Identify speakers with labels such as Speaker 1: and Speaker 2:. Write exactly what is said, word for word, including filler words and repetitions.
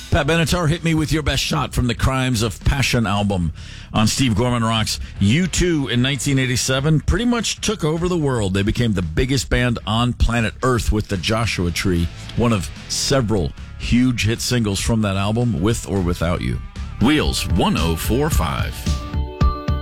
Speaker 1: Pat Benatar, hit me with your best shot from the Crimes of Passion album on Steve Gorman Rocks. U two in nineteen eighty-seven pretty much took over the world. They became the biggest band on planet Earth with the Joshua Tree, one of several huge hit singles from that album, With or Without You. Wheels one oh four point five.